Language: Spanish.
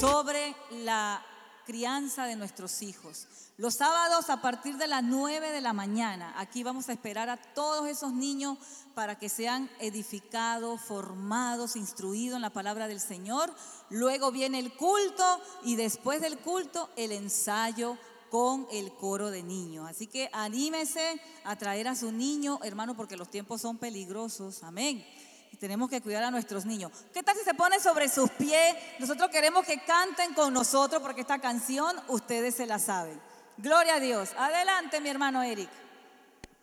sobre la crianza de nuestros hijos. Los sábados a partir de las 9 de la mañana, aquí vamos a esperar a todos esos niños para que sean edificados, formados, instruidos en la palabra del Señor. Luego viene el culto y después del culto el ensayo con el coro de niños. Así que anímese a traer a su niño, hermano, porque los tiempos son peligrosos. Amén. Y tenemos que cuidar a nuestros niños. ¿Qué tal si se ponen sobre sus pies? Nosotros queremos que canten con nosotros porque esta canción ustedes se la saben. Gloria a Dios. Adelante, mi hermano Eric.